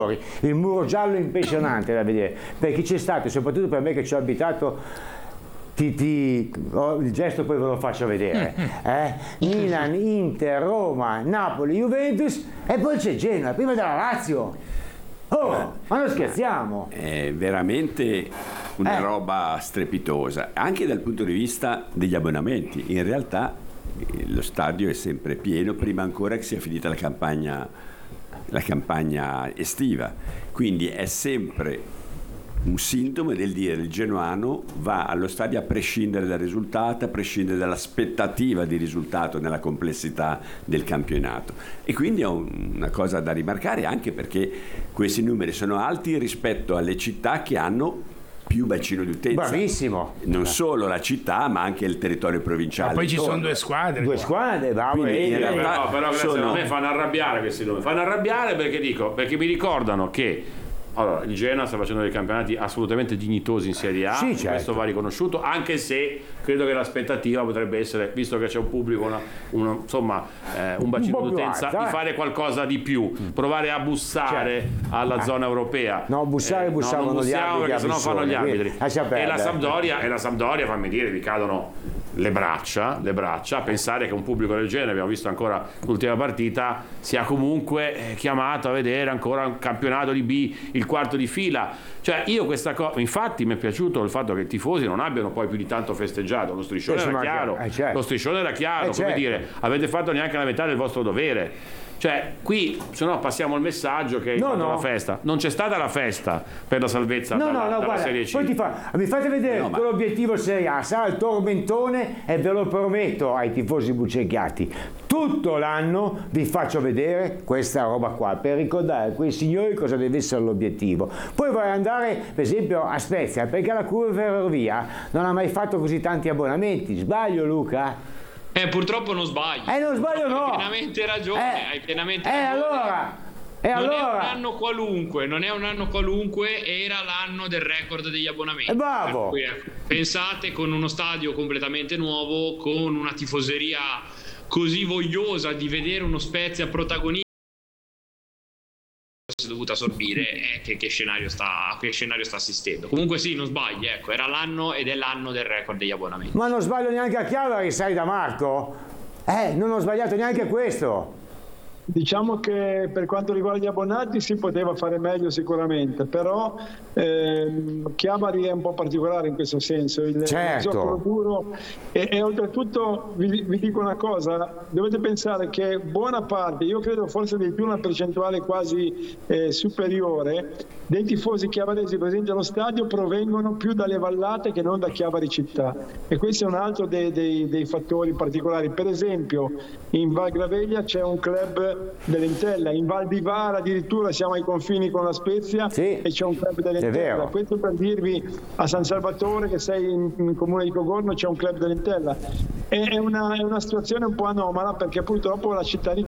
il muro giallo è impressionante da vedere, per chi c'è stato, soprattutto per me che ci ho abitato. Il gesto poi ve lo faccio vedere. Milan, Inter, Roma, Napoli, Juventus e poi c'è Genoa, prima della Lazio. Ma non scherziamo. È veramente una roba strepitosa, anche dal punto di vista degli abbonamenti. In realtà lo stadio è sempre pieno, prima ancora che sia finita la campagna estiva, quindi è sempre un sintomo del dire il genuano va allo stadio a prescindere dal risultato, a prescindere dall'aspettativa di risultato nella complessità del campionato, e quindi è una cosa da rimarcare, anche perché questi numeri sono alti rispetto alle città che hanno più bacino di utenza. Bravissimo. Non solo la città, ma anche il territorio provinciale. Ma poi ci sono due squadre. Bravo. Però a me fanno arrabbiare questi numeri. Fanno arrabbiare perché mi ricordano che allora, il Genoa sta facendo dei campionati assolutamente dignitosi in Serie A, sì, certo. Questo va riconosciuto, anche se credo che l'aspettativa potrebbe essere, visto che c'è un pubblico, un bacino d'utenza, di fare qualcosa di più, provare a bussare alla zona europea. No, bussare non bussiamo perché sennò fanno gli arbitri. E la Sampdoria, fammi dire, vi cadono le braccia a pensare che un pubblico del genere, abbiamo visto ancora l'ultima partita, sia comunque chiamato a vedere ancora un campionato di B, il quarto di fila. Cioè io questa cosa, infatti mi è piaciuto il fatto che i tifosi non abbiano poi più di tanto festeggiato, lo striscione era chiaro, certo. Lo striscione era chiaro, come certo. dire, avete fatto neanche la metà del vostro dovere. Cioè, qui, se no, passiamo il messaggio che la festa. Non c'è stata la festa per la salvezza dalla guarda, Serie C. Poi mi fate vedere l'obiettivo Serie A, sarà il tormentone, e ve lo prometto ai tifosi bucecchiati. Tutto l'anno vi faccio vedere questa roba qua, per ricordare a quei signori cosa deve essere l'obiettivo. Poi vorrei andare, per esempio, a Spezia, perché la Curva Ferrovia non ha mai fatto così tanti abbonamenti. Sbaglio, Luca? Purtroppo non sbagli. Non sbaglio, no. Hai pienamente ragione, hai pienamente ragione. Non è un anno qualunque, era l'anno del record degli abbonamenti. Bravo. Pensate, con uno stadio completamente nuovo, con una tifoseria così vogliosa di vedere uno Spezia protagonista, si è dovuta assorbire, che scenario sta assistendo. Comunque sì, non sbagli, era l'anno ed è l'anno del record degli abbonamenti. Ma non sbaglio neanche a Chiavari, sai, da Marco? Non ho sbagliato neanche questo. Diciamo che per quanto riguarda gli abbonati si poteva fare meglio sicuramente, però Chiavari è un po' particolare in questo senso, il gioco duro, e oltretutto vi dico una cosa, dovete pensare che buona parte, io credo forse di più, una percentuale quasi superiore dei tifosi chiavaresi presenti allo stadio provengono più dalle vallate che non da Chiavari città, e questo è un altro dei fattori particolari. Per esempio in Val Graveglia c'è un club dell'Entella, in Val di Vara addirittura siamo ai confini con la Spezia, e c'è un club dell'Entella. Questo per dirvi, a San Salvatore, che sei in comune di Cogorno, c'è un club dell'Entella. È una situazione un po' anomala, perché purtroppo la città di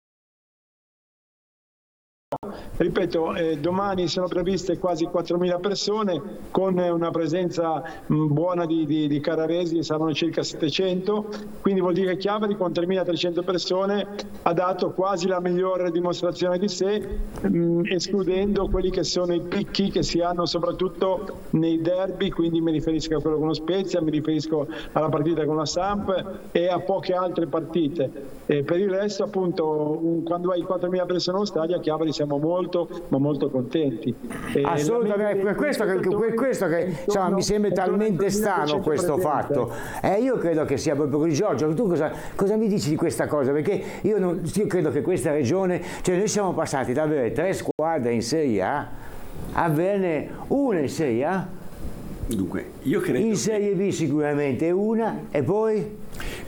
ripeto, domani sono previste quasi 4.000 persone, con una presenza buona di carraresi, saranno circa 700, quindi vuol dire che Chiavari con 3.300 persone ha dato quasi la migliore dimostrazione di sé, escludendo quelli che sono i picchi che si hanno soprattutto nei derby, quindi mi riferisco a quello con lo Spezia, mi riferisco alla partita con la Samp e a poche altre partite. Per il resto, appunto, quando hai 4.000 persone allo stadio, a Chiavari siamo molto contenti. Assolutamente, per questo che insomma, mi sembra talmente strano questo fatto. Io credo che sia proprio così. Giorgio, tu cosa mi dici di questa cosa? Perché io credo che questa regione, cioè noi siamo passati da avere 3 squadre in Serie A a averne una in Serie A. Dunque, io credo in Serie B sicuramente una, e poi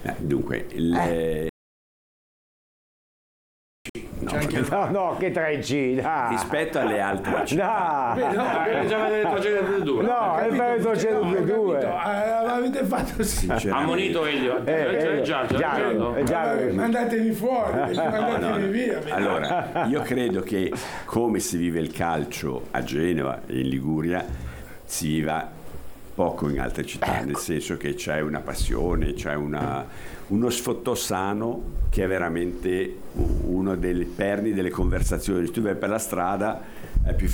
No, che 3G, dai. Rispetto alle altre città. Avete fatto sì. Ammonito Elio. Mandatevi fuori, mandatevi via. Allora, io credo che come si vive il calcio a Genova e in Liguria, si viva poco in altre città, nel senso che c'è una passione, c'è uno sfottò sano che è veramente uno dei perni delle conversazioni. Se tu vai per la strada è più